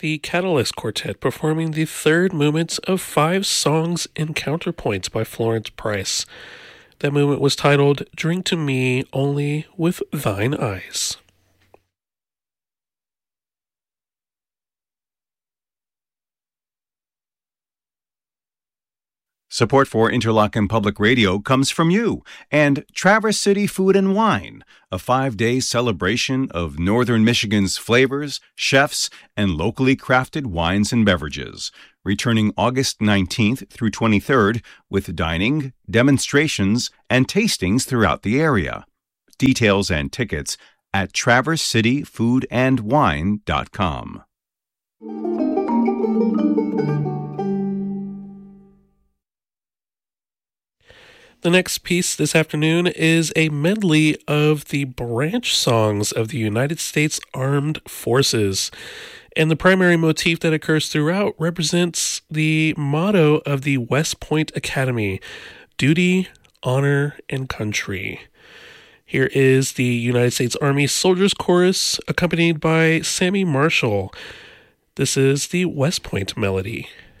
the Catalyst Quartet performing the third movement of 5 songs in Counterpoint by Florence Price. That movement was titled Drink to Me Only with Thine Eyes. Support for Interlochen Public Radio comes from you and Traverse City Food and Wine, a 5-day celebration of Northern Michigan's flavors, chefs, and locally crafted wines and beverages, returning August 19th through 23rd with dining, demonstrations, and tastings throughout the area. Details and tickets at traversecityfoodandwine.com. The next piece this afternoon is a medley of the branch songs of the United States Armed Forces. And the primary motif that occurs throughout represents the motto of the West Point Academy, duty, honor, and country. Here is the United States Army Soldiers Chorus, accompanied by Sammy Marshall. This is the West Point Melody.